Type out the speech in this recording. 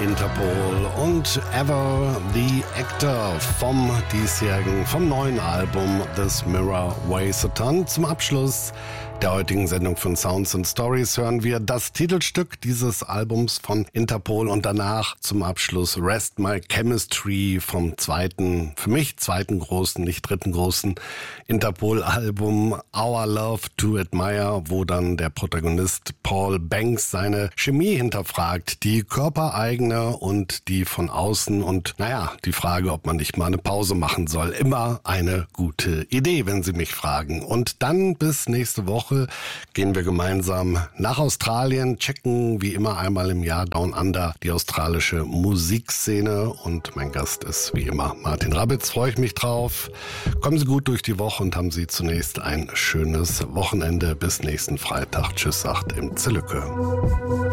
Interpol und Ever the Actor vom neuen Album This Mirror Weighs a Ton. Zum Abschluss der heutigen Sendung von Sounds and Stories hören wir das Titelstück dieses Albums von Interpol und danach zum Abschluss Rest My Chemistry vom für mich zweiten großen, nicht dritten großen Interpol-Album Our Love to Admire, wo dann der Protagonist Paul Banks seine Chemie hinterfragt, die körpereigene und die von außen und die Frage, ob man nicht mal eine Pause machen soll. Immer eine gute Idee, wenn Sie mich fragen. Und dann bis nächste Woche gehen wir gemeinsam nach Australien, checken wie immer einmal im Jahr Down Under die australische Musikszene und mein Gast ist wie immer Martin Rabitz. Freue ich mich drauf. Kommen Sie gut durch die Woche und haben Sie zunächst ein schönes Wochenende. Bis nächsten Freitag. Tschüss, sagt im Zelücke.